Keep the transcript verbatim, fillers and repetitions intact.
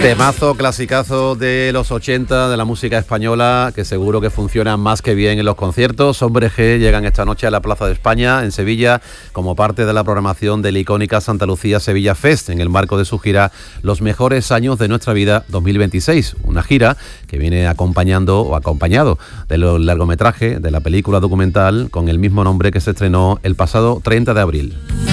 Temazo, clasicazo de los ochenta, de la música española, que seguro que funciona más que bien en los conciertos. Hombre G llegan esta noche a la Plaza de España, en Sevilla, como parte de la programación de la icónica Santa Lucía Sevilla Fest, en el marco de su gira Los Mejores Años de Nuestra Vida dos mil veintiséis. Una gira que viene acompañando o acompañado del largometraje de la película documental con el mismo nombre que se estrenó el pasado treinta de abril.